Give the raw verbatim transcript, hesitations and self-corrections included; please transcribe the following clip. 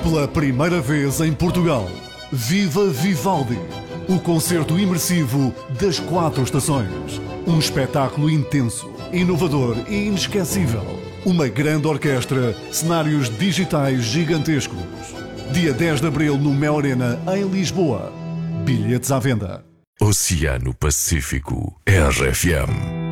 Pela primeira vez em Portugal, Viva Vivaldi, o concerto imersivo das quatro estações. Um espetáculo intenso, inovador e inesquecível. Uma grande orquestra, cenários digitais gigantescos. Dia dez de abril no Mel Arena, em Lisboa. Bilhetes à venda. Oceano Pacífico, R F M.